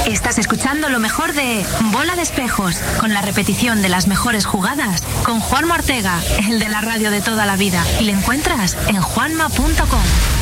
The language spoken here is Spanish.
Estás escuchando lo mejor de Bola de Espejos, con la repetición de las mejores jugadas, con Juanma Ortega, el de la radio de toda la vida. Y lo encuentras en juanma.com.